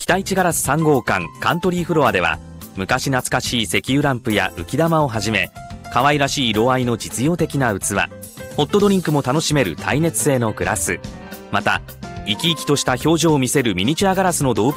北一ガラス3号館カントリーフロアでは、昔懐かしい石油ランプや浮き玉をはじめ、可愛らしい色合いの実用的な器、ホットドリンクも楽しめる耐熱性のグラス、また生き生きとした表情を見せるミニチュアガラスの動物